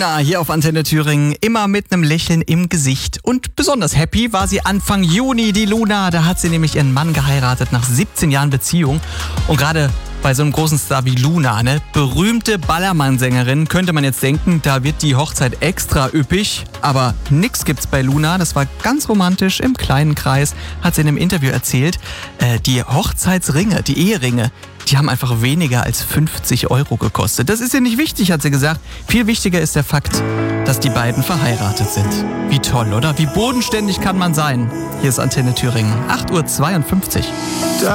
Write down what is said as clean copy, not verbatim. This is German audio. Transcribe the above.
Luna hier auf Antenne Thüringen, immer mit einem Lächeln im Gesicht. Und besonders happy war sie Anfang Juni, die Luna. Da hat sie nämlich ihren Mann geheiratet nach 17 Jahren Beziehung. Und gerade bei so einem großen Star wie Luna, ne, berühmte Ballermann-Sängerin, könnte man jetzt denken, da wird die Hochzeit extra üppig. Aber nix gibt's bei Luna. Das war ganz romantisch im kleinen Kreis, hat sie in einem Interview erzählt. Die Hochzeitsringe, die Eheringe, die haben einfach weniger als 50 € gekostet. Das ist ihr nicht wichtig, hat sie gesagt. Viel wichtiger ist der Fakt, dass die beiden verheiratet sind. Wie toll, oder? Wie bodenständig kann man sein? Hier ist Antenne Thüringen, 8:52 Uhr.